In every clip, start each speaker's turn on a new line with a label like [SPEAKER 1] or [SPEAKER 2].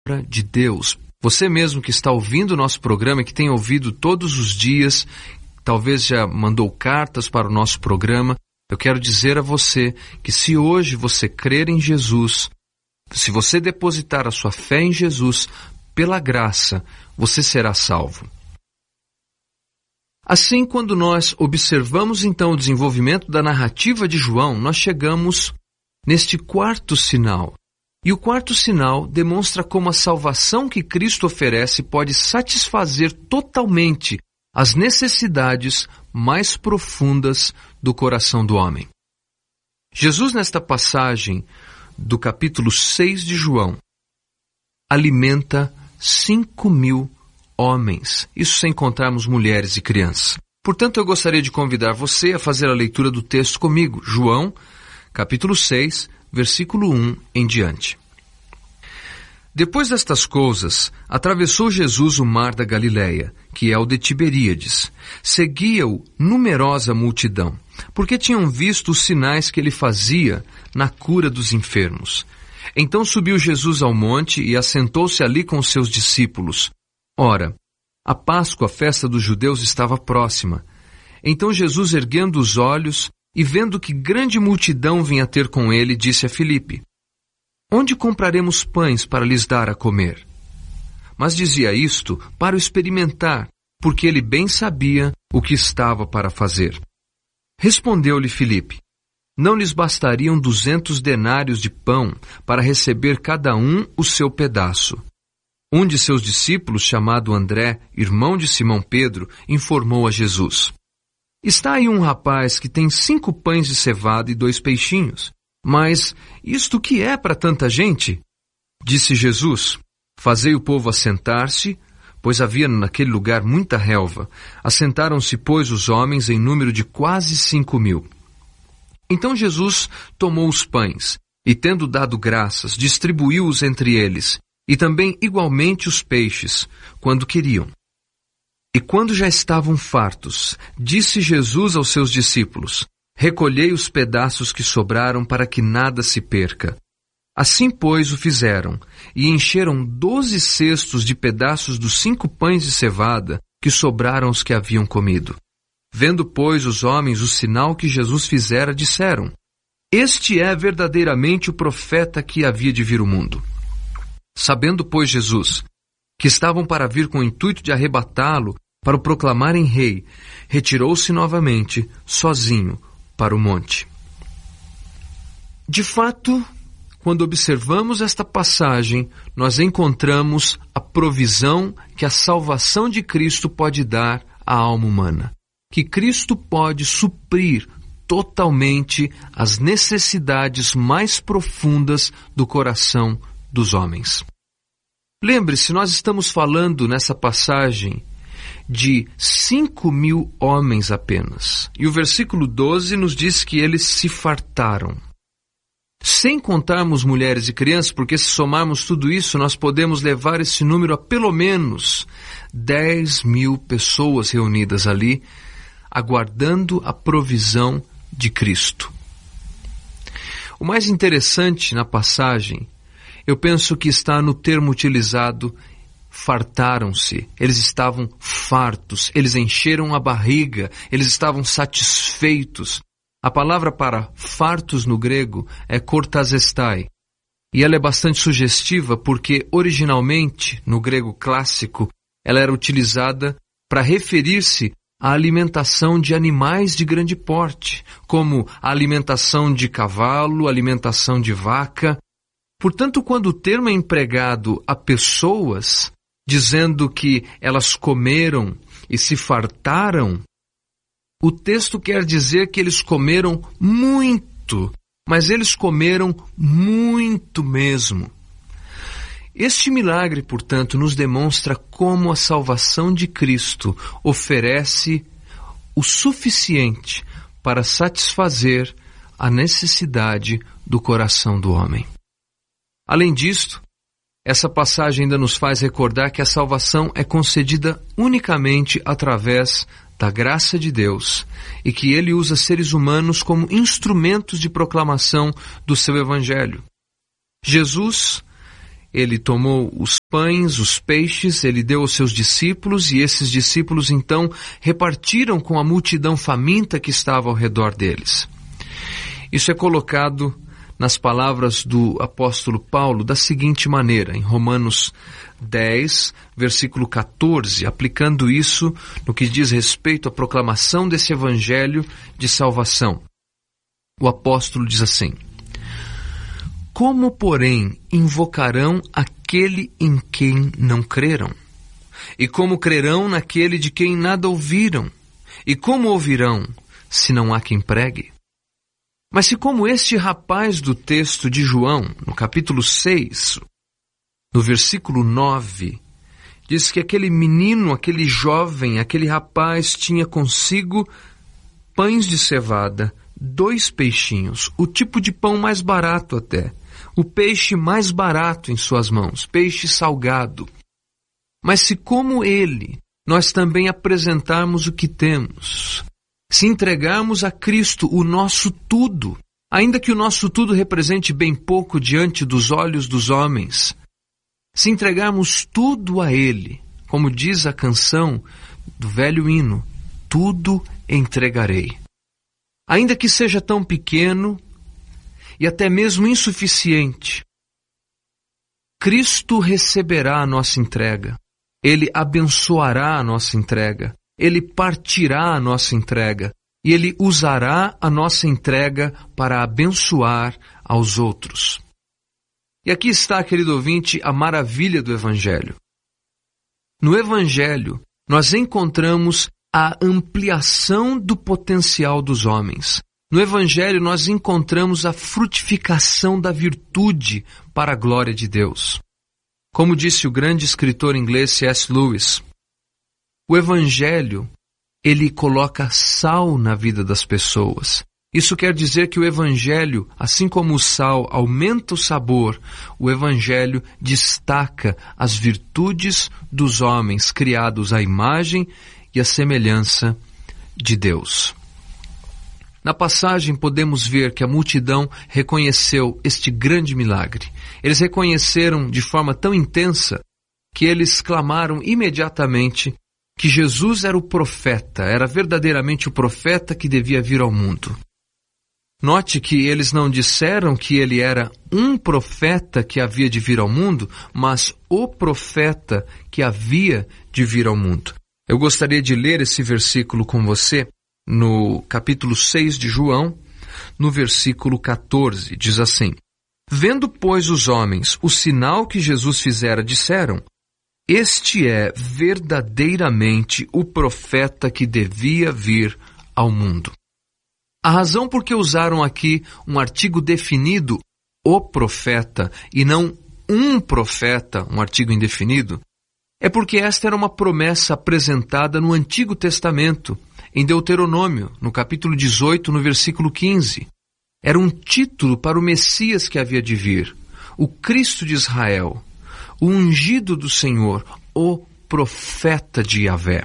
[SPEAKER 1] palavra de Deus. Você mesmo que está ouvindo o nosso programa, que tem ouvido todos os dias, talvez já mandou cartas para o nosso programa, eu quero dizer a você que se hoje você crer em Jesus, se você depositar a sua fé em Jesus, pela graça, você será salvo. Assim, quando nós observamos então o desenvolvimento da narrativa de João, nós chegamos neste quarto sinal. E o quarto sinal demonstra como a salvação que Cristo oferece pode satisfazer totalmente as necessidades mais profundas do coração do homem. Jesus, nesta passagem do capítulo 6 de João, alimenta 5.000 homens, isso sem contarmos mulheres e crianças. Portanto, eu gostaria de convidar você a fazer a leitura do texto comigo, João, capítulo 6, versículo 1 em diante. Depois destas coisas, atravessou Jesus o mar da Galileia, que é o de Tiberíades. Seguia-o numerosa multidão, porque tinham visto os sinais que ele fazia na cura dos enfermos. Então subiu Jesus ao monte e assentou-se ali com os seus discípulos. Ora, a Páscoa, a festa dos judeus, estava próxima. Então Jesus, erguendo os olhos e vendo que grande multidão vinha ter com ele, disse a Filipe: Onde compraremos pães para lhes dar a comer? Mas dizia isto para o experimentar, porque ele bem sabia o que estava para fazer. Respondeu-lhe Filipe: Não lhes bastariam 200 denários de pão para receber cada um o seu pedaço. Um de seus discípulos, chamado André, irmão de Simão Pedro, informou a Jesus: Está aí um rapaz que tem 5 pães de cevada e 2 peixinhos. Mas isto que é para tanta gente? Disse Jesus: Fazei o povo assentar-se, pois havia naquele lugar muita relva. Assentaram-se, pois, os homens em número de quase 5.000. Então Jesus tomou os pães, e tendo dado graças, distribuiu-os entre eles, e também igualmente os peixes, quando queriam. E quando já estavam fartos, disse Jesus aos seus discípulos: Recolhei os pedaços que sobraram para que nada se perca. Assim, pois, o fizeram, e encheram 12 cestos de pedaços dos 5 pães de cevada que sobraram aos que haviam comido. Vendo, pois, os homens o sinal que Jesus fizera, disseram: Este é verdadeiramente o profeta que havia de vir ao mundo. Sabendo, pois, Jesus que estavam para vir com o intuito de arrebatá-lo para o proclamarem rei, retirou-se novamente, sozinho, para o monte. De fato, quando observamos esta passagem, nós encontramos a provisão que a salvação de Cristo pode dar à alma humana. Que Cristo pode suprir totalmente as necessidades mais profundas do coração dos homens. Lembre-se, nós estamos falando nessa passagem de 5.000 homens apenas. E o versículo 12 nos diz que eles se fartaram. Sem contarmos mulheres e crianças, porque se somarmos tudo isso, nós podemos levar esse número a pelo menos 10.000 pessoas reunidas ali, aguardando a provisão de Cristo. O mais interessante na passagem, eu penso que está no termo utilizado: fartaram-se. Eles estavam fartos, eles encheram a barriga, eles estavam satisfeitos. A palavra para fartos no grego é kortazestai. E ela é bastante sugestiva porque, originalmente, no grego clássico, ela era utilizada para referir-se à alimentação de animais de grande porte, como a alimentação de cavalo, a alimentação de vaca. Portanto, quando o termo é empregado a pessoas, dizendo que elas comeram e se fartaram, o texto quer dizer que eles comeram muito, mas eles comeram muito mesmo. Este milagre, portanto, nos demonstra como a salvação de Cristo oferece o suficiente para satisfazer a necessidade do coração do homem. Além disto, essa passagem ainda nos faz recordar que a salvação é concedida unicamente através da graça de Deus e que Ele usa seres humanos como instrumentos de proclamação do seu Evangelho. Jesus, ele tomou os pães, os peixes, ele deu aos seus discípulos, e esses discípulos então repartiram com a multidão faminta que estava ao redor deles. Isso é colocado nas palavras do apóstolo Paulo da seguinte maneira, em Romanos 10, versículo 14, aplicando isso no que diz respeito à proclamação desse evangelho de salvação. O apóstolo diz assim: como, porém, invocarão aquele em quem não creram? E como crerão naquele de quem nada ouviram? E como ouvirão, se não há quem pregue? Mas se como este rapaz do texto de João, no capítulo 6, no versículo 9, diz que aquele menino, aquele jovem, aquele rapaz tinha consigo pães de cevada, 2 peixinhos, o tipo de pão mais barato até, o peixe mais barato em suas mãos, peixe salgado. Mas se como ele, nós também apresentarmos o que temos, se entregarmos a Cristo o nosso tudo, ainda que o nosso tudo represente bem pouco diante dos olhos dos homens, se entregarmos tudo a Ele, como diz a canção do velho hino, tudo entregarei. Ainda que seja tão pequeno e até mesmo insuficiente, Cristo receberá a nossa entrega, Ele abençoará a nossa entrega, Ele partirá a nossa entrega e Ele usará a nossa entrega para abençoar aos outros. E aqui está, querido ouvinte, a maravilha do Evangelho. No Evangelho, nós encontramos a ampliação do potencial dos homens. No Evangelho, nós encontramos a frutificação da virtude para a glória de Deus. Como disse o grande escritor inglês C.S. Lewis, o Evangelho, ele coloca sal na vida das pessoas. Isso quer dizer que o Evangelho, assim como o sal aumenta o sabor, o Evangelho destaca as virtudes dos homens criados à imagem e à semelhança de Deus. Na passagem podemos ver que a multidão reconheceu este grande milagre. Eles reconheceram de forma tão intensa que eles clamaram imediatamente que Jesus era o profeta, era verdadeiramente o profeta que devia vir ao mundo. Note que eles não disseram que ele era um profeta que havia de vir ao mundo, mas o profeta que havia de vir ao mundo. Eu gostaria de ler esse versículo com você no capítulo 6 de João, no versículo 14. Diz assim: vendo, pois, os homens o sinal que Jesus fizera, disseram: este é verdadeiramente o profeta que devia vir ao mundo. A razão por que usaram aqui um artigo definido, o profeta, e não um profeta, um artigo indefinido, é porque esta era uma promessa apresentada no Antigo Testamento, em Deuteronômio, no capítulo 18, no versículo 15. Era um título para o Messias que havia de vir, o Cristo de Israel, o ungido do Senhor, o profeta de Yahvé.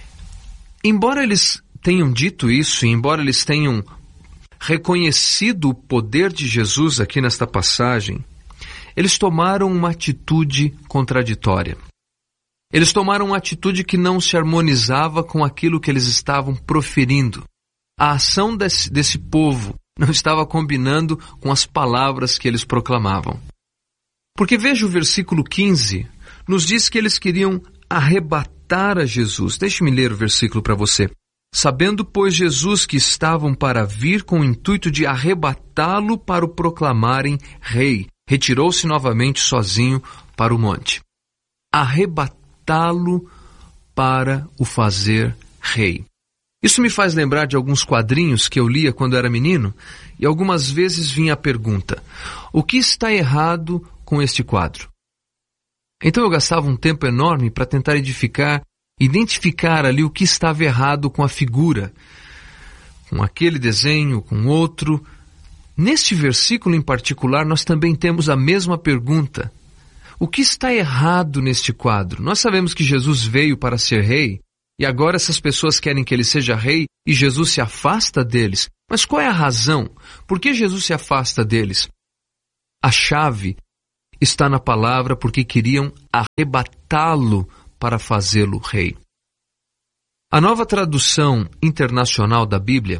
[SPEAKER 1] Embora eles tenham dito isso, e embora eles tenham reconhecido o poder de Jesus aqui nesta passagem, eles tomaram uma atitude contraditória. Eles tomaram uma atitude que não se harmonizava com aquilo que eles estavam proferindo. A ação desse povo não estava combinando com as palavras que eles proclamavam. Porque veja o versículo 15, nos diz que eles queriam arrebatar a Jesus. Deixe-me ler o versículo para você. Sabendo, pois, Jesus que estavam para vir com o intuito de arrebatá-lo para o proclamarem rei, retirou-se novamente sozinho para o monte. Arrebatá-lo para o fazer rei. Isso me faz lembrar de alguns quadrinhos que eu lia quando era menino, e algumas vezes vinha a pergunta: o que está errado com este quadro? Então eu gastava um tempo enorme para tentar identificar ali o que estava errado com a figura, com aquele desenho, com outro. Neste versículo em particular, nós também temos a mesma pergunta. O que está errado neste quadro? Nós sabemos que Jesus veio para ser rei, e agora essas pessoas querem que ele seja rei, e Jesus se afasta deles. Mas qual é a razão? Por que Jesus se afasta deles? A chave está na palavra porque queriam arrebatá-lo para fazê-lo rei. A Nova Tradução Internacional da Bíblia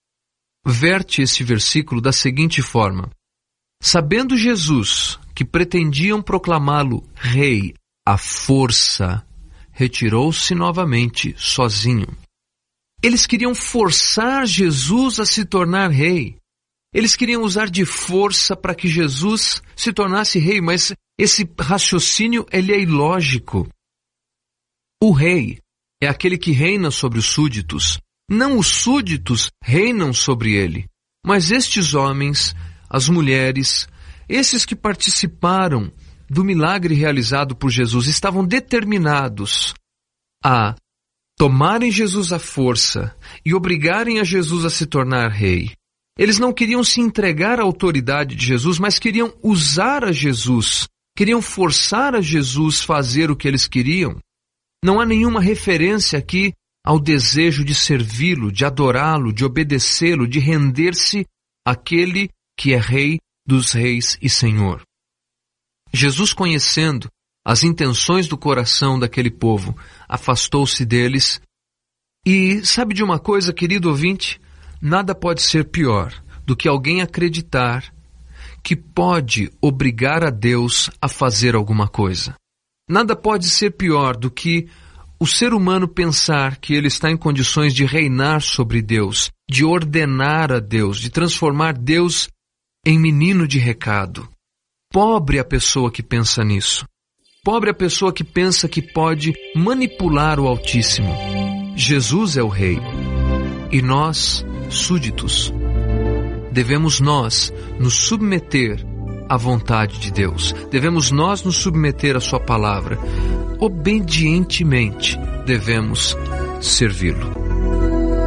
[SPEAKER 1] verte esse versículo da seguinte forma: sabendo Jesus que pretendiam proclamá-lo rei à força, retirou-se novamente sozinho. Eles queriam forçar Jesus a se tornar rei. Eles queriam usar de força para que Jesus se tornasse rei, mas esse raciocínio ele é ilógico. O rei é aquele que reina sobre os súditos. Não os súditos reinam sobre ele, mas estes homens, as mulheres, esses que participaram do milagre realizado por Jesus, estavam determinados a tomarem Jesus à força e obrigarem a Jesus a se tornar rei. Eles não queriam se entregar à autoridade de Jesus, mas queriam usar a Jesus, queriam forçar a Jesus a fazer o que eles queriam. Não há nenhuma referência aqui ao desejo de servi-lo, de adorá-lo, de obedecê-lo, de render-se àquele que é Rei dos Reis e Senhor. Jesus, conhecendo as intenções do coração daquele povo, afastou-se deles. E sabe de uma coisa, querido ouvinte? Nada pode ser pior do que alguém acreditar que pode obrigar a Deus a fazer alguma coisa. Nada pode ser pior do que o ser humano pensar que ele está em condições de reinar sobre Deus, de ordenar a Deus, de transformar Deus em menino de recado. Pobre a pessoa que pensa nisso. Pobre a pessoa que pensa que pode manipular o Altíssimo. Jesus é o Rei. E nós, súditos, devemos nós nos submeter à vontade de Deus. Devemos nós nos submeter à sua palavra. Obedientemente devemos servi-lo.